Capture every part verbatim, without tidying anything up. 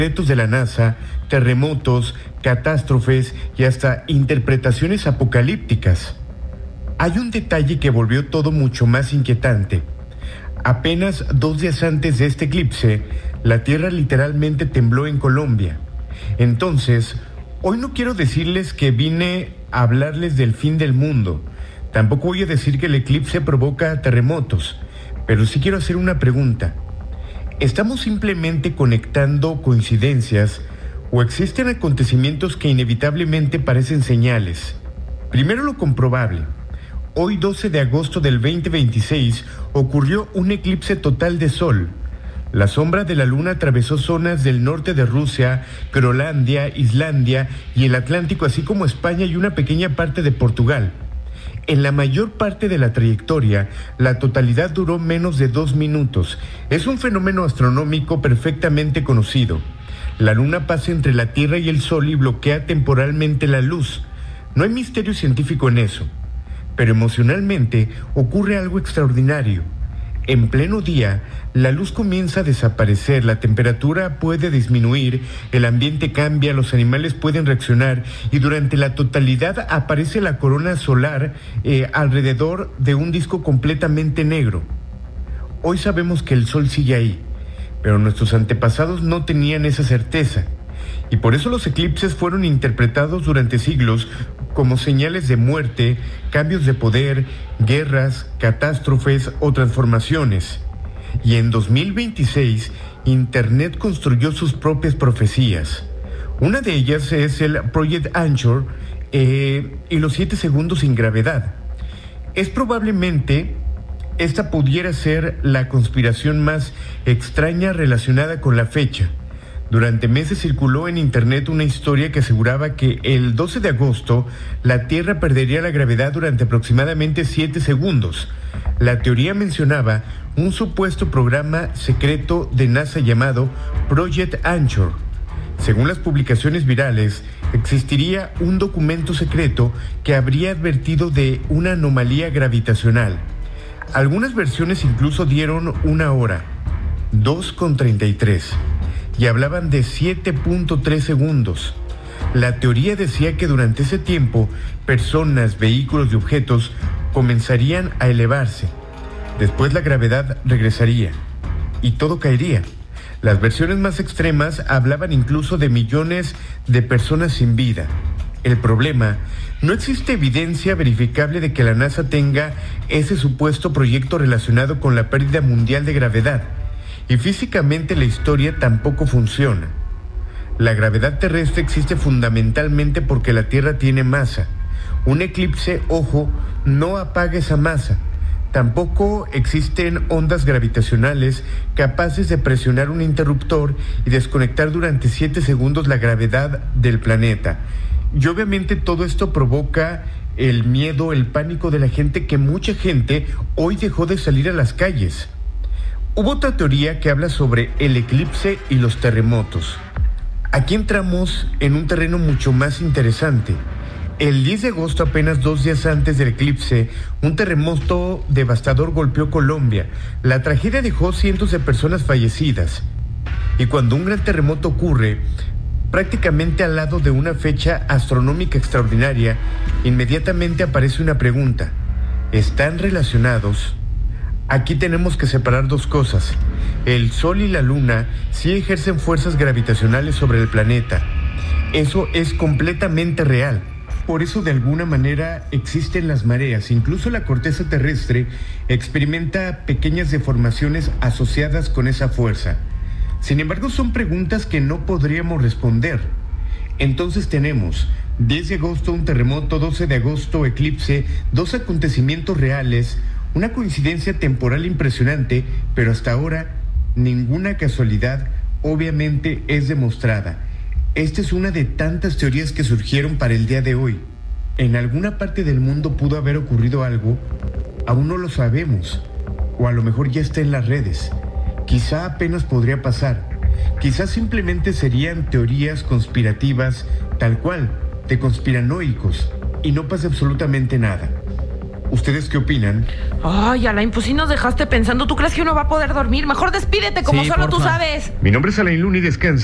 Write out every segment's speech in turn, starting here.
secretos de la NASA, terremotos, catástrofes y hasta interpretaciones apocalípticas. Hay un detalle que volvió todo mucho más inquietante. Apenas dos días antes de este eclipse, la Tierra literalmente tembló en Colombia. Entonces, hoy no quiero decirles que vine a hablarles del fin del mundo. Tampoco voy a decir que el eclipse provoca terremotos, pero sí quiero hacer una pregunta. ¿Estamos simplemente conectando coincidencias o existen acontecimientos que inevitablemente parecen señales? Primero lo comprobable. Hoy doce de agosto del veinte veintiséis ocurrió un eclipse total de sol. La sombra de la luna atravesó zonas del norte de Rusia, Groenlandia, Islandia y el Atlántico, así como España y una pequeña parte de Portugal. En la mayor parte de la trayectoria, la totalidad duró menos de dos minutos. Es un fenómeno astronómico perfectamente conocido. La luna pasa entre la Tierra y el Sol y bloquea temporalmente la luz. No hay misterio científico en eso. Pero emocionalmente ocurre algo extraordinario. En pleno día, la luz comienza a desaparecer, la temperatura puede disminuir, el ambiente cambia, los animales pueden reaccionar y durante la totalidad aparece la corona solar eh, alrededor de un disco completamente negro. Hoy sabemos que el Sol sigue ahí, pero nuestros antepasados no tenían esa certeza. Y por eso los eclipses fueron interpretados durante siglos como señales de muerte, cambios de poder, guerras, catástrofes o transformaciones. Y en dos mil veintiséis, Internet construyó sus propias profecías. Una de ellas es el Project Anchor eh, y los siete segundos sin gravedad. Es probablemente esta pudiera ser la conspiración más extraña relacionada con la fecha. Durante meses circuló en internet una historia que aseguraba que el doce de agosto la Tierra perdería la gravedad durante aproximadamente siete segundos. La teoría mencionaba un supuesto programa secreto de NASA llamado Project Anchor. Según las publicaciones virales, existiría un documento secreto que habría advertido de una anomalía gravitacional. Algunas versiones incluso dieron una hora, dos con treinta y tres. Y hablaban de siete punto tres segundos. La teoría decía que durante ese tiempo, personas, vehículos y objetos comenzarían a elevarse. Después la gravedad regresaría y todo caería. Las versiones más extremas hablaban incluso de millones de personas sin vida. El problema, no existe evidencia verificable de que la NASA tenga ese supuesto proyecto relacionado con la pérdida mundial de gravedad. Y físicamente la historia tampoco funciona. La gravedad terrestre existe fundamentalmente porque la Tierra tiene masa. Un eclipse, ojo, no apaga esa masa. Tampoco existen ondas gravitacionales capaces de presionar un interruptor y desconectar durante siete segundos la gravedad del planeta. Y obviamente todo esto provoca el miedo, el pánico de la gente, que mucha gente hoy dejó de salir a las calles. Hubo otra teoría que habla sobre el eclipse y los terremotos. Aquí entramos en un terreno mucho más interesante. El diez de agosto, apenas dos días antes del eclipse, un terremoto devastador golpeó Colombia. La tragedia dejó cientos de personas fallecidas. Y cuando un gran terremoto ocurre, prácticamente al lado de una fecha astronómica extraordinaria, inmediatamente aparece una pregunta. ¿Están relacionados? Aquí tenemos que separar dos cosas. El Sol y la Luna sí ejercen fuerzas gravitacionales sobre el planeta. Eso es completamente real. Por eso de alguna manera existen las mareas. Incluso la corteza terrestre experimenta pequeñas deformaciones asociadas con esa fuerza. Sin embargo, son preguntas que no podríamos responder. Entonces tenemos diez de agosto un terremoto, doce de agosto eclipse, dos acontecimientos reales, una coincidencia temporal impresionante, pero hasta ahora ninguna casualidad obviamente es demostrada. Esta es una de tantas teorías que surgieron para el día de hoy. En alguna parte del mundo pudo haber ocurrido algo, aún no lo sabemos, o a lo mejor ya está en las redes. Quizá apenas podría pasar. Quizá simplemente serían teorías conspirativas, tal cual, de conspiranoicos, y no pasa absolutamente nada. ¿Ustedes qué opinan? Ay, Alain, pues sí nos dejaste pensando. ¿Tú crees que uno va a poder dormir? Mejor despídete como sí, solo porfa. tú sabes. Mi nombre es Alain Luna y descansen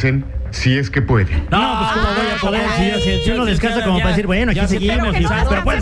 Si es que puede. No, pues cómo voy a poder. Si, si uno descansa como para decir, bueno, aquí seguimos. Pero pues